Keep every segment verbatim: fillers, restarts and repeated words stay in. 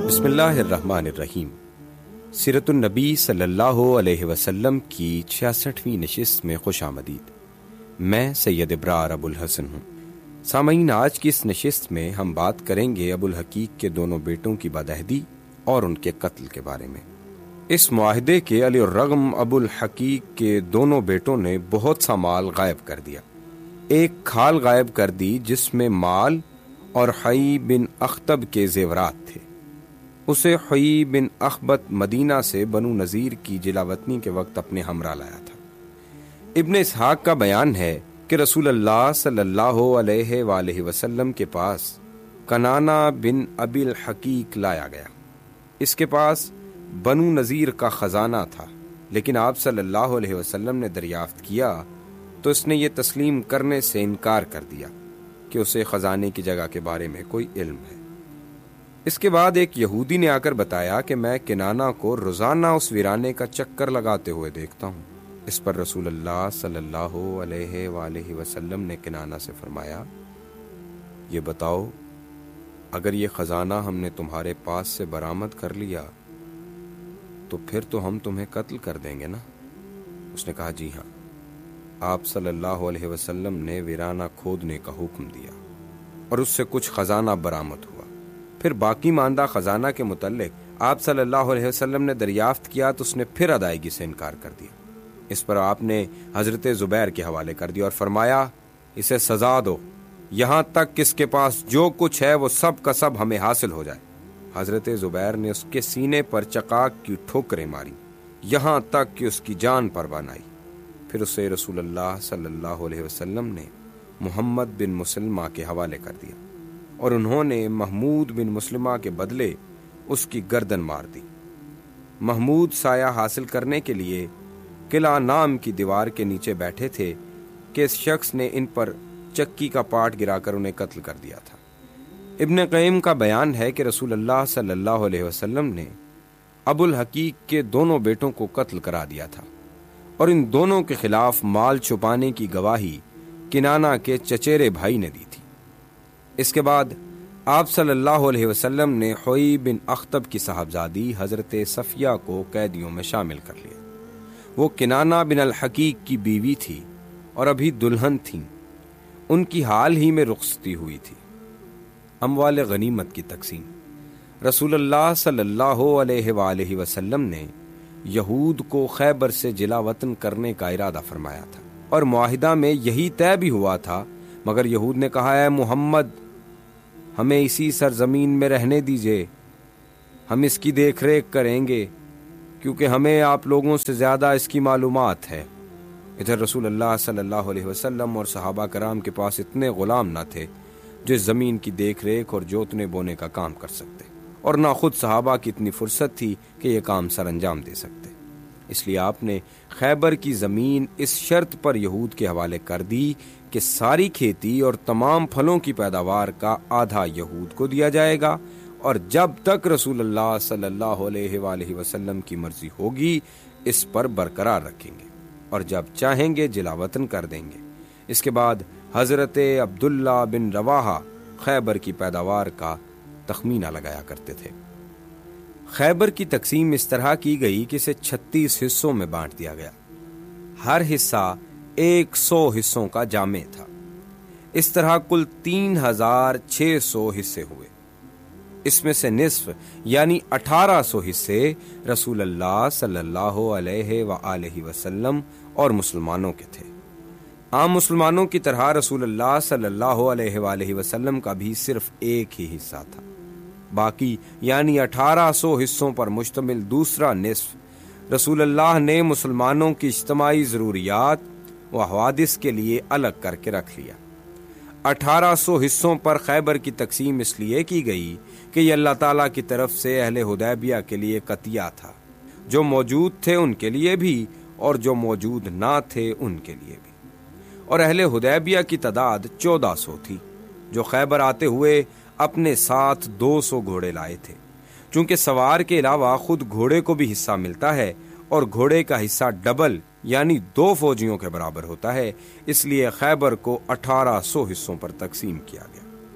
بسم اللہ الرحمن الرحیم۔ سیرت النبی صلی اللہ علیہ وسلم کی چھیاسٹھویں نشست میں خوش آمدید۔ میں سید ابرار ابو الحسن ہوں۔ سامعین، آج کی اس نشست میں ہم بات کریں گے ابو الحقیق کے دونوں بیٹوں کی بدعہدی اور ان کے قتل کے بارے میں۔ اس معاہدے کے علی الرغم ابو الحقیق کے دونوں بیٹوں نے بہت سا مال غائب کر دیا۔ ایک کھال غائب کر دی جس میں مال اور حیی بن اخطب کے زیورات تھے۔ اسے حیی بن اخبت مدینہ سے بنو نذیر کی جلاوطنی کے وقت اپنے ہمراہ لایا تھا۔ ابن اسحاق کا بیان ہے کہ رسول اللہ صلی اللہ علیہ وآلہ وسلم کے پاس کنانہ بن ابی الحقیق لایا گیا۔ اس کے پاس بنو نذیر کا خزانہ تھا، لیکن آپ صلی اللہ علیہ وسلم نے دریافت کیا تو اس نے یہ تسلیم کرنے سے انکار کر دیا کہ اسے خزانے کی جگہ کے بارے میں کوئی علم ہے۔ اس کے بعد ایک یہودی نے آ کر بتایا کہ میں کنانہ کو روزانہ اس ویرانے کا چکر لگاتے ہوئے دیکھتا ہوں۔ اس پر رسول اللہ صلی اللہ علیہ وآلہ وسلم نے کنانہ سے فرمایا، یہ بتاؤ، اگر یہ خزانہ ہم نے تمہارے پاس سے برآمد کر لیا تو پھر تو ہم تمہیں قتل کر دیں گے نا؟ اس نے کہا، جی ہاں۔ آپ صلی اللہ علیہ وسلم نے ویرانہ کھودنے کا حکم دیا اور اس سے کچھ خزانہ برآمد ہوا۔ پھر باقی ماندہ خزانہ کے متعلق آپ صلی اللہ علیہ وسلم نے دریافت کیا تو اس نے پھر ادائیگی سے انکار کر دیا۔ اس پر آپ نے حضرت زبیر کے حوالے کر دیا اور فرمایا، اسے سزا دو یہاں تک کہ اس کے پاس جو کچھ ہے وہ سب کا سب ہمیں حاصل ہو جائے۔ حضرت زبیر نے اس کے سینے پر چقاق کی ٹھوکریں ماری یہاں تک کہ اس کی جان پروان آئی۔ پھر اسے رسول اللہ صلی اللہ علیہ وسلم نے محمد بن مسلمہ کے حوالے کر دیا اور انہوں نے محمود بن مسلمہ کے بدلے اس کی گردن مار دی۔ محمود سایہ حاصل کرنے کے لیے قلعہ نام کی دیوار کے نیچے بیٹھے تھے کہ اس شخص نے ان پر چکی کا پاٹ گرا کر انہیں قتل کر دیا تھا۔ ابن قیم کا بیان ہے کہ رسول اللہ صلی اللہ علیہ وسلم نے ابو الحقیق کے دونوں بیٹوں کو قتل کرا دیا تھا اور ان دونوں کے خلاف مال چھپانے کی گواہی کنانہ کے چچیرے بھائی نے دی تھی۔ اس کے بعد آپ صلی اللہ علیہ وسلم نے حیی بن اخطب کی صاحبزادی حضرت صفیہ کو قیدیوں میں شامل کر لیا۔ وہ کنانہ بن الحقیق کی بیوی تھی اور ابھی دلہن تھیں۔ ان کی حال ہی میں رخصتی ہوئی تھی۔ اموال غنیمت کی تقسیم۔ رسول اللہ صلی اللہ علیہ وآلہ وسلم نے یہود کو خیبر سے جلا وطن کرنے کا ارادہ فرمایا تھا اور معاہدہ میں یہی طے بھی ہوا تھا، مگر یہود نے کہا، اے محمد، ہمیں اسی سرزمین میں رہنے دیجئے، ہم اس کی دیکھ ریکھ کریں گے کیونکہ ہمیں آپ لوگوں سے زیادہ اس کی معلومات ہے۔ ادھر رسول اللہ صلی اللہ علیہ وسلم اور صحابہ کرام کے پاس اتنے غلام نہ تھے جو اس زمین کی دیکھ ریکھ اور جوتنے بونے کا کام کر سکتے، اور نہ خود صحابہ کی اتنی فرصت تھی کہ یہ کام سر انجام دے سکتے۔ اس لیے آپ نے خیبر کی زمین اس شرط پر یہود کے حوالے کر دی کہ ساری کھیتی اور تمام پھلوں کی پیداوار کا آدھا یہود کو دیا جائے گا، اور جب تک رسول اللہ صلی اللہ علیہ وآلہ وسلم کی مرضی ہوگی اس پر برقرار رکھیں گے، اور جب چاہیں گے جلا وطن کر دیں گے۔ اس کے بعد حضرت عبداللہ بن رواحہ خیبر کی پیداوار کا تخمینہ لگایا کرتے تھے۔ خیبر کی تقسیم اس طرح کی گئی کہ اسے چھتیس حصوں میں بانٹ دیا گیا۔ ہر حصہ ایک سو حصوں کا جامع تھا۔ اس طرح کل تین ہزار چھ سو حصے ہوئے۔ اس میں سے نصف یعنی اٹھارہ سو حصے رسول اللہ صلی اللہ علیہ وآلہ وسلم اور مسلمانوں کے تھے۔ عام مسلمانوں کی طرح رسول اللہ صلی اللہ علیہ وآلہ وسلم کا بھی صرف ایک ہی حصہ تھا۔ باقی یعنی اٹھارہ سو حصوں پر مشتمل دوسرا نصف رسول اللہ نے مسلمانوں کی اجتماعی ضروریات و حوادث کے لیے الگ کر کے رکھ لیا۔ اٹھارہ سو حصوں پر خیبر کی تقسیم اس لیے کی گئی کہ یہ اللہ تعالیٰ کی طرف سے اہل حدیبیہ کے لیے قطیہ تھا، جو موجود تھے ان کے لیے بھی اور جو موجود نہ تھے ان کے لیے بھی۔ اور اہل حدیبیہ کی تعداد چودہ سو تھی، جو خیبر آتے ہوئے اپنے ساتھ دو سو گھوڑے لائے تھے۔ چونکہ سوار کے علاوہ خود گھوڑے کو بھی حصہ ملتا ہے اور گھوڑے کا حصہ ڈبل یعنی دو فوجیوں کے برابر ہوتا ہے، اس لیے خیبر کو اٹھارہ سو حصوں پر تقسیم کیا گیا۔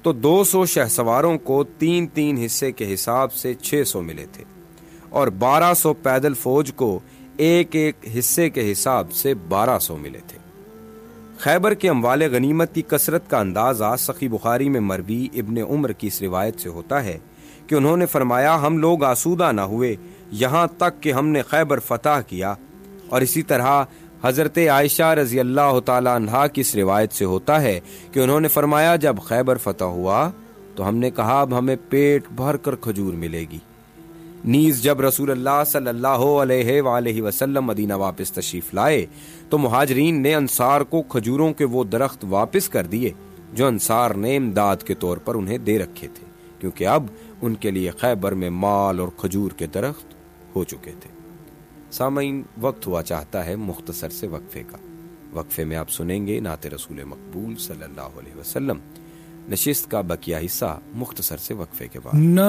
تو دو سو شہسواروں کو تین تین حصے کے حساب سے چھ سو ملے تھے اور بارہ سو پیدل فوج کو ایک ایک حصے کے حساب سے بارہ سو ملے تھے۔ خیبر کے اموال غنیمت کی کثرت کا اندازہ صحیح بخاری میں مروی ابن عمر کی اس روایت سے ہوتا ہے کہ انہوں نے فرمایا ہم لوگ آسودہ نہ ہوئے یہاں تک کہ ہم نے خیبر فتح کیا، اور اسی طرح حضرت عائشہ رضی اللہ تعالی عنہا کی اس روایت سے ہوتا ہے کہ انہوں نے فرمایا جب خیبر فتح ہوا تو ہم نے کہا اب ہمیں پیٹ بھر کر کھجور ملے گی۔ نیز جب رسول اللہ صلی اللہ علیہ وآلہ وسلم مدینہ واپس تشریف لائے تو مہاجرین نے انصار کو کھجوروں کے وہ درخت واپس کر دیے جو انصار نے امداد کے طور پر انہیں دے رکھے تھے، کیونکہ اب ان کے لیے خیبر میں مال اور کھجور کے درخت ہو چکے تھے۔ سامعین، وقت ہوا چاہتا ہے مختصر سے وقفے کا۔ وقفے میں آپ سنیں گے نعت رسول مقبول صلی اللہ علیہ وسلم۔ نشست کا بقیہ حصہ مختصر سے وقفے کے بعد۔